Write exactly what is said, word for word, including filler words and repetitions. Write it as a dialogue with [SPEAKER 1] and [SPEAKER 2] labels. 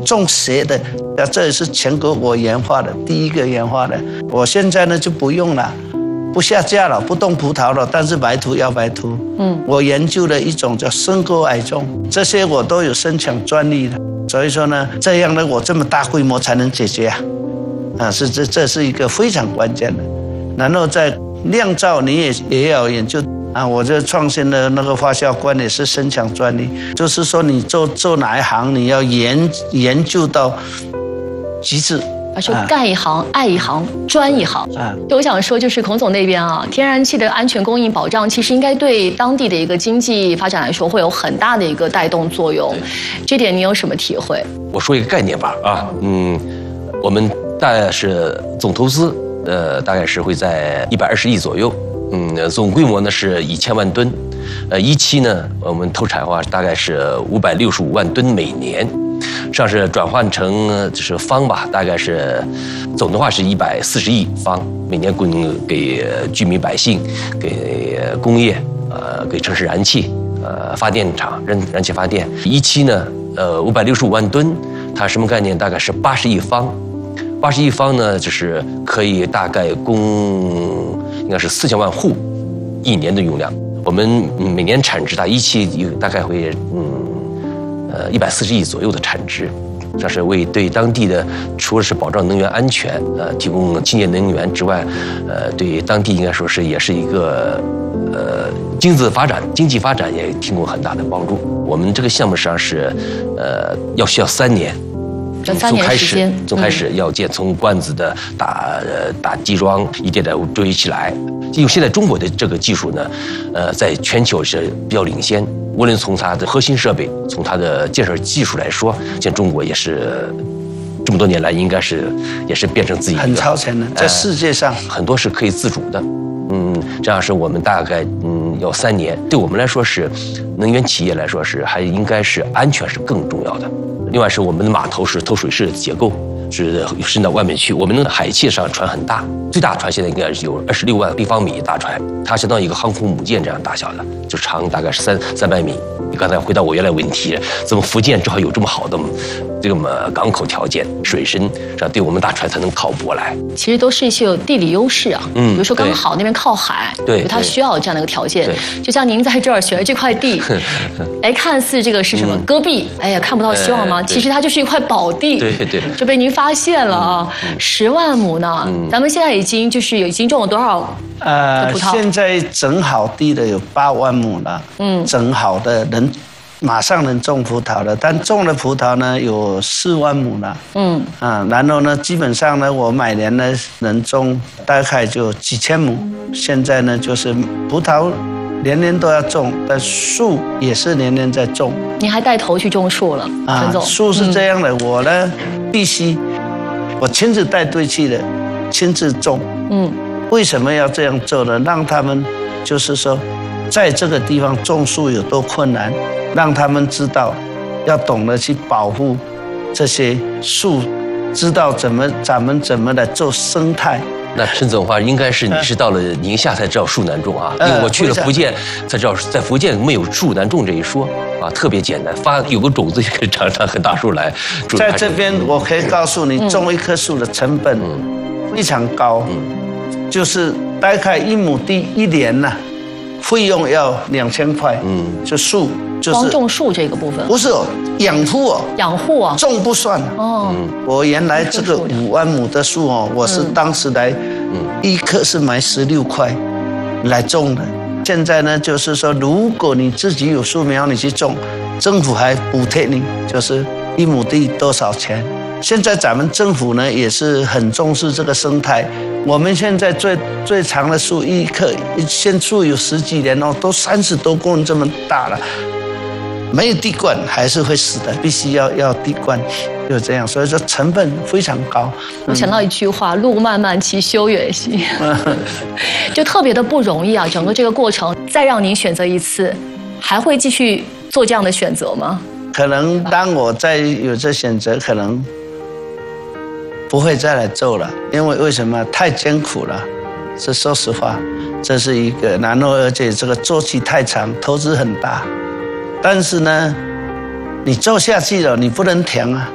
[SPEAKER 1] 种斜的，这也是全国我研发的第一个研发的。我现在呢就不用了，不下架了，不动葡萄了，但是白土要白土。嗯，我研究了一种叫深沟矮种，这些我都有申请专利的。所以说呢，这样呢我这么大规模才能解决啊，啊是这这是一个非常关键的。然后在酿造你也也要研究。啊，我这创新的那个发酵罐也是申请专利，就是说你做做哪一行，你要研研究到极致。
[SPEAKER 2] 而且干一行、啊、爱一行、专一行。啊，对，我想说就是孔总那边啊，天然气的安全供应保障，其实应该对当地的一个经济发展来说会有很大的一个带动作用。这点你有什么体会？
[SPEAKER 3] 我说一个概念吧，啊，嗯，我们大概是总投资，呃，大概是会在一百二十亿左右。嗯，总规模呢是一千万吨，呃，一期呢我们投产的话大概是五百六十五万吨每年，这样是转换成就是方吧，大概是总的话是一百四十亿方，每年供给居民百姓、给工业、呃，给城市燃气、呃，发电厂燃燃气发电。一期呢，呃，五百六十五万吨，它什么概念？大概是八十亿方。八十亿方呢，就是可以大概供应该是四千万户一年的用量。我们每年产值大一期大概会嗯呃一百四十亿左右的产值，这是为对当地的除了是保障能源安全，呃提供清洁能源之外，呃对当地应该说是也是一个呃经济发展经济发展也提供很大的帮助。我们这个项目实际上是呃要需要三年。从开始，从开始要建，从罐子的打呃打基桩，一点点堆起来。因为现在中国的这个技术呢，呃，在全球是比较领先。无论从它的核心设备，从它的建设技术来说，现在中国也是这么多年来应该是也是变成自己
[SPEAKER 1] 很超前的，在世界上、
[SPEAKER 3] 呃、很多是可以自主的。嗯，这样是我们大概嗯要三年，对我们来说是能源企业来说是还应该是安全是更重要的。另外是我们的码头是透水式的结构，是伸到外面去。我们的海汽上船很大，最大船现在应该是有二十六万立方米大船，它相当于一个航空母舰这样大小的，就长大概是三三百米。你刚才回到我原来问题，怎么福建正好有这么好的这个港口条件、水深，这样对我们大船才能靠泊来。
[SPEAKER 2] 其实都是一些有地理优势啊，嗯，比如说刚好那边靠海，
[SPEAKER 3] 对，
[SPEAKER 2] 它需要这样的一个条件。就像您在这儿选的这块地，哎，看似这个是什么戈壁，哎呀，看不到希望吗？其实它就是一块宝地，
[SPEAKER 3] 对对，
[SPEAKER 2] 就被您发现了啊！十万亩呢，咱们现在已经就是已经种了多少？
[SPEAKER 1] 呃，现在整好地的有八万亩了，嗯，整好的能马上能种葡萄的，但种了葡萄呢有四万亩了，嗯啊，然后呢，基本上呢，我每年呢能种大概就几千亩。现在呢，就是葡萄年年都要种，但树也是年年在种。
[SPEAKER 2] 你还带头去种树了，陈总？
[SPEAKER 1] 啊，树是这样的，嗯、我呢必须我亲自带队去的，亲自种，嗯。为什么要这样做呢？让他们就是说，在这个地方种树有多困难，让他们知道，要懂得去保护这些树，知道怎么咱们怎么来做生态。
[SPEAKER 3] 那陈总的话，应该是你是到了宁夏才知道树难种啊，因为我去了福建才知道，在福建没有树难种这一说啊，特别简单，发有个种子就可以长长很大树来。
[SPEAKER 1] 在这边我可以告诉你，种一棵树的成本非常高。就是大概一亩地一年呐、啊，费用要两千块。嗯，就树就是
[SPEAKER 2] 光种树这个部分，
[SPEAKER 1] 不是哦，养护哦，
[SPEAKER 2] 养护啊，
[SPEAKER 1] 种不算哦。嗯、我原来这个五万亩的树哦，我是当时来，嗯，一棵是买十六块来种的。现在呢，就是说，如果你自己有树苗，你去种，政府还补贴你，就是一亩地多少钱。现在咱们政府呢也是很重视这个生态。我们现在最最长的树一棵，现树有十几年哦，都三十多公分这么大了，没有地灌还是会死的，必须要要地灌，就这样。所以说成本非常高。
[SPEAKER 2] 我想到一句话：路漫漫其修远兮，就特别的不容易啊！整个这个过程，再让您选择一次，还会继续做这样的选择吗？
[SPEAKER 1] 可能当我再有这选择，可能不会再来做了，因为为什么太艰苦了？是说实话，这是一个，然后而且这个周期太长，投资很大，但是呢，你做下去了，你不能停啊。